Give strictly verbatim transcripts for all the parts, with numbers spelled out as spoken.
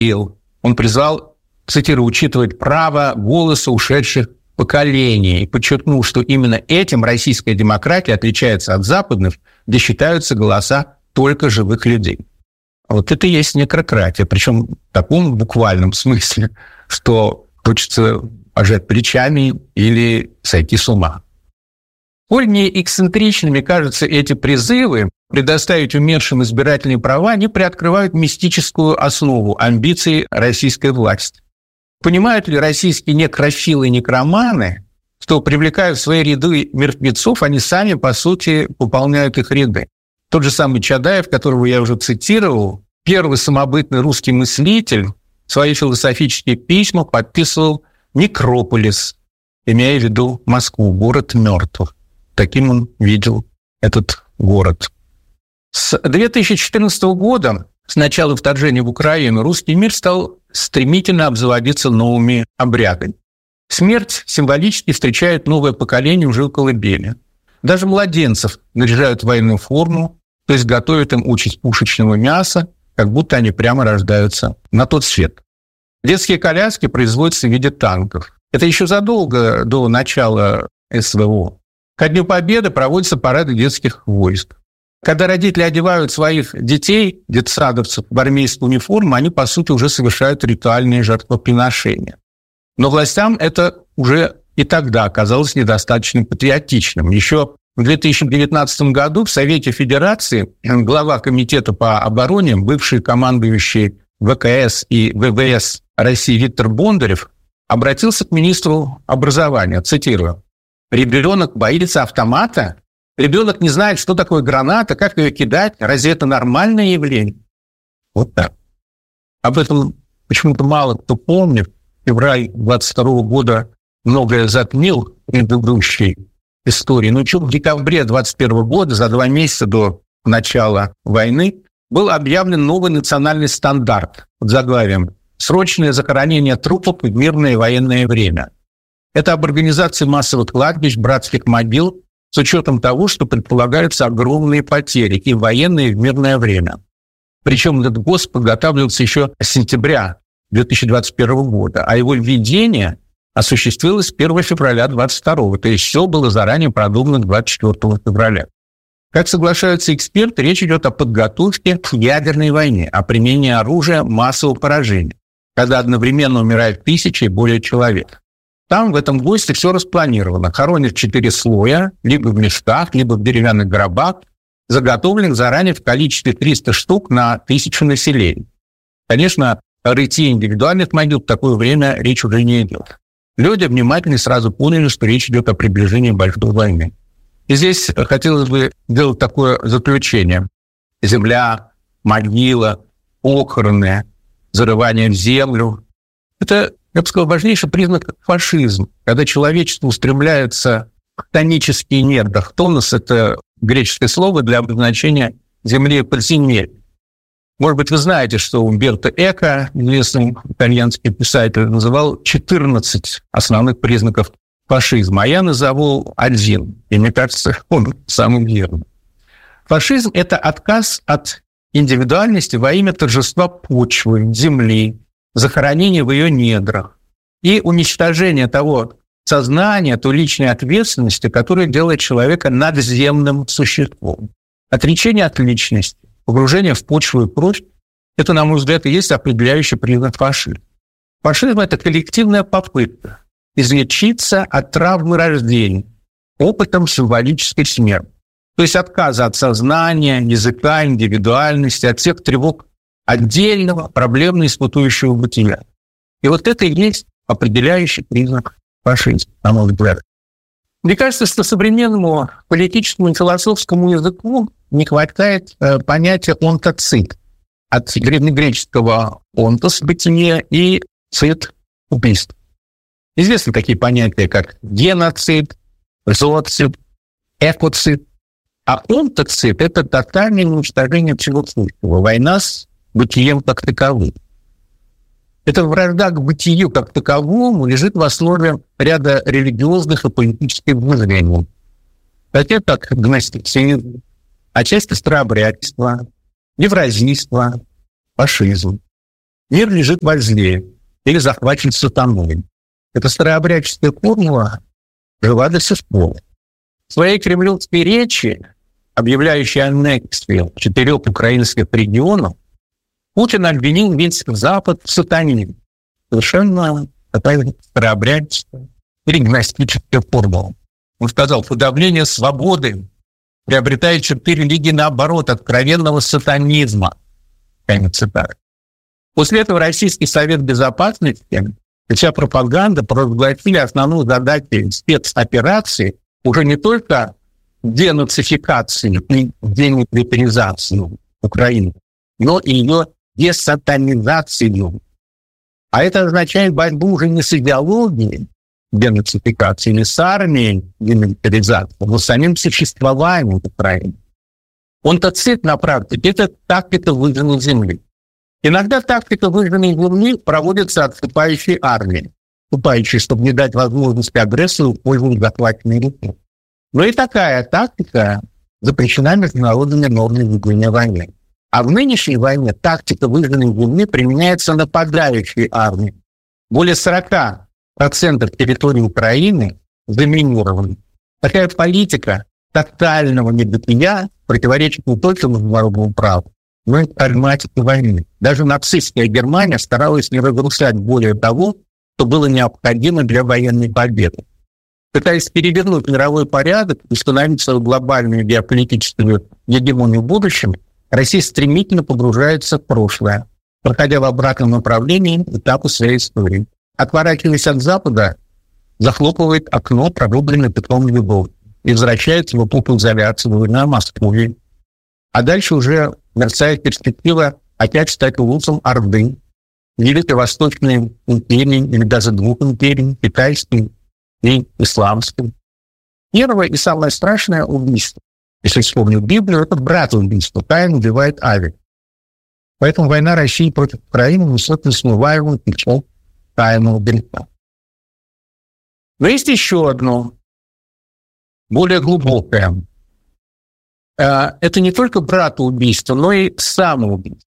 Он призвал, цитирую, «учитывать право голоса ушедших поколений» и подчеркнул, что именно этим российская демократия отличается от западных, где считаются голоса только живых людей. Вот это и есть некрократия, причем в таком буквальном смысле, что хочется пожать плечами или сойти с ума. Сколь не эксцентричными кажутся эти призывы предоставить умершим избирательные права, они приоткрывают мистическую основу амбиций российской власти. Понимают ли российские некрофилы и некроманы, что, привлекая в свои ряды мертвецов, они сами, по сути, пополняют их ряды? Тот же самый Чадаев, которого я уже цитировал, первый самобытный русский мыслитель, свои философические письма подписывал «Некрополис», имея в виду Москву, город мертвых. Таким он видел этот город. С две тысячи четырнадцатого года, с начала вторжения в Украину, русский мир стал стремительно обзаводиться новыми обрядами. Смерть символически встречает новое поколение уже в колыбели. Даже младенцев наряжают в военную форму, то есть готовят им участь пушечного мяса, как будто они прямо рождаются на тот свет. Детские коляски производятся в виде танков. Это еще задолго до начала СВО. Ко Дню Победы проводятся парады детских войск. Когда родители одевают своих детей, детсадовцев, в армейскую униформу, они, по сути, уже совершают ритуальные жертвоприношения. Но властям это уже и тогда оказалось недостаточно патриотичным. Еще в две тысячи девятнадцатом году в Совете Федерации глава Комитета по обороне, бывший командующий ВКС и ВВС России Виктор Бондарев, обратился к министру образования, цитирую, «Ребенок боится автомата? Ребенок не знает, что такое граната, как ее кидать. Разве это нормальное явление?» Вот так. Об этом почему-то мало кто помнит. Февраль двадцать второго года многое затмил предыдущей истории. Но еще в декабре двадцать первого года, за два месяца до начала войны, был объявлен новый национальный стандарт под заглавием «Срочное захоронение трупов в мирное военное время». Это об организации массовых кладбищ, братских могил, с учетом того, что предполагаются огромные потери и в военное, и в мирное время. Причем этот ГОСТ подготавливался еще с сентября две тысячи двадцать первого года, а его введение осуществилось первого февраля двадцать второго, то есть все было заранее продумано двадцать четвёртого февраля. Как соглашаются эксперты, речь идет о подготовке к ядерной войне, о применении оружия массового поражения, когда одновременно умирают тысячи и более человек. Там, в этом ГОСТе, все распланировано. Хоронят в четыре слоя, либо в мешках, либо в деревянных гробах, заготовленных заранее в количестве триста штук на тысячу населения. Конечно, о рытье индивидуальных могил в такое время речь уже не идет. Люди внимательно сразу поняли, что речь идет о приближении большой войны. И здесь хотелось бы сделать такое заключение. Земля, могила, похороны, зарывание в землю – это, я бы сказал, важнейший признак фашизма, когда человечество устремляется в хтонические недра. Хтонос – это греческое слово для обозначения земли и подземелья. Может быть, вы знаете, что Умберто Эко, известный итальянский писатель, называл четырнадцать основных признаков фашизма, а я назову один, и мне кажется, он самым верным. Фашизм – это отказ от индивидуальности во имя торжества почвы, земли, захоронения в ее недрах и уничтожения того сознания, той личной ответственности, которая делает человека надземным существом. Отречение от личности, погружение в почву и кровь – это, на мой взгляд, и есть определяющий признак фашизма. Фашизм – это коллективная попытка излечиться от травмы рождения опытом символической смерти. То есть отказа от сознания, языка, индивидуальности, от всех тревог отдельного, проблемно испытующего бытия. И вот это и есть определяющий признак фашизма, на мой взгляд. Мне кажется, что современному политическому и философскому языку не хватает э, понятия онтоцид, от древнегреческого онтос – бытие и цид – убийство. Известны такие понятия, как геноцид, зооцид, экоцид. А онтоцид – это тотальное уничтожение всего сущего, война с бытием как таковым. Эта вражда к бытию как таковому лежит в основе ряда религиозных и политических движений. Хотя как гностицизм, отчасти старообрядчество, евразийство, фашизм. Мир лежит во зле или захвачен сатаной. Эта старообрядческая формула жива до сих пор. В своей кремлевской речи, объявляющей аннексию четырех украинских регионов, Путин обвинил весь Запад в сатанизме. Совершенно такая старообрядческая или гностическая формула. Он сказал, подавление свободы приобретает черты религии наоборот, откровенного сатанизма. Конец цитаты. После этого Российский совет безопасности и вся пропаганда провозгласили основную задачу спецоперации уже не только денацификацию и демилитаризацию Украины, но и ее десатанизацию. А это означает борьбу уже не с идеологией денацификации, не с армией демилитаризации, но с самим существованием Украины. Он-то цит на практике, это тактика выжженной земли. Иногда тактика выжженной земли проводится отступающей армией, отступающей, чтобы не дать возможности агрессору пользоваться захваченной рукой. Но и такая тактика запрещена международными нормами ведения войны. А в нынешней войне тактика выжженной земли применяется нападающей армией. Более сорок процентов территории Украины заминированы. Такая политика тотального небытия противоречит не только международному праву, но и прагматике войны. Даже нацистская Германия старалась не разрушать более того, что было необходимо для военной победы. Пытаясь перевернуть мировой порядок и установить свою глобальную геополитическую гегемонию в будущем, Россия стремительно погружается в прошлое, проходя в обратном направлении этапа своей истории. Отворачиваясь от Запада, захлопывает окно, прорубленное Петром Львовым, и возвращается в эпоху изоляции на Москве. А дальше уже мерцает перспектива опять стать улусом Орды, Великой Восточной империи, или даже двух империй, китайской и исламской. Первое и самое страшное убийство, если вспомнить Библию, это братоубийство. Каин убивает Авеля. Поэтому война России против Украины несет несмываемый печать Каина убийства. Но есть еще одно, более глубокое. Это не только братоубийство, но и самоубийство.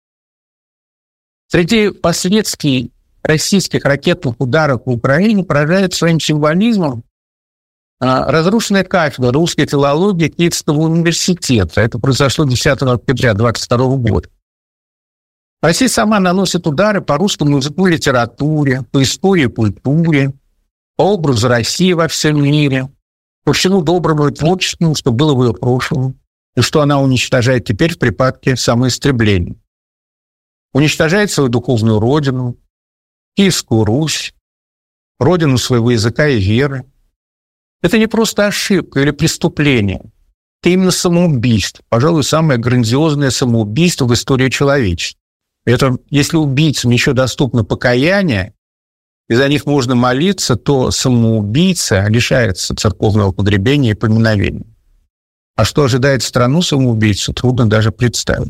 Среди последствий российских ракетных ударов в Украине поражает своим символизмом разрушенная кафедра русской филологии Киевского университета. Это произошло десятого октября две тысячи двадцать второго года. Россия сама наносит удары по русскому языку и литературе, по истории и культуре, по образу России во всем мире, по всему доброму и творческому, что было в ее прошлом, и что она уничтожает теперь в припадке самоистребления. Уничтожает свою духовную родину, Киевскую Русь, родину своего языка и веры. Это не просто ошибка или преступление. Это именно самоубийство. Пожалуй, самое грандиозное самоубийство в истории человечества. Это, если убийцам еще доступно покаяние, и за них можно молиться, то самоубийца лишается церковного погребения и поминовения. А что ожидает страну самоубийцу, трудно даже представить.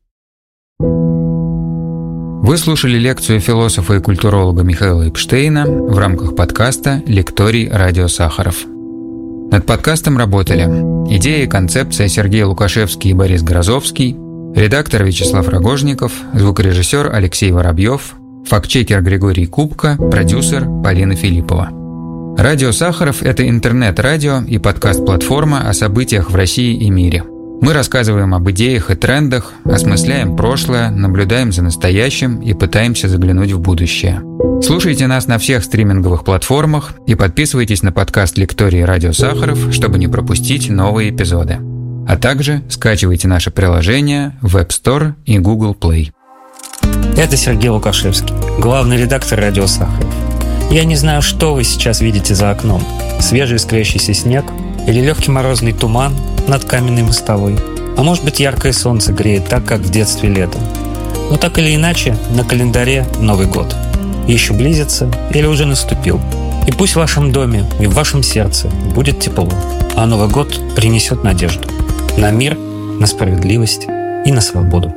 Вы слушали лекцию философа и культуролога Михаила Эпштейна в рамках подкаста «Лекторий Радио Сахаров». Над подкастом работали идея и концепция Сергей Лукашевский и Борис Грозовский, редактор Вячеслав Рогожников, звукорежиссер Алексей Воробьев, фактчекер Григорий Кубка, продюсер Полина Филиппова. Радио Сахаров – это интернет-радио и подкаст-платформа о событиях в России и мире. Мы рассказываем об идеях и трендах, осмысляем прошлое, наблюдаем за настоящим и пытаемся заглянуть в будущее. Слушайте нас на всех стриминговых платформах и подписывайтесь на подкаст «Лекторий Радио Сахаров», чтобы не пропустить новые эпизоды. А также скачивайте наше приложение в App Store и Google Play. Это Сергей Лукашевский, главный редактор «Радио Сахаров». Я не знаю, что вы сейчас видите за окном. Свежий искрящийся снег или легкий морозный туман над каменной мостовой. А может быть, яркое солнце греет так, как в детстве летом. Но так или иначе, на календаре Новый год. Еще близится или уже наступил. И пусть в вашем доме и в вашем сердце будет тепло, а Новый год принесет надежду на мир, на справедливость и на свободу.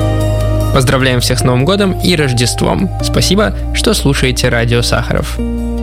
Поздравляем всех с Новым годом и Рождеством. Спасибо, что слушаете Радио Сахаров.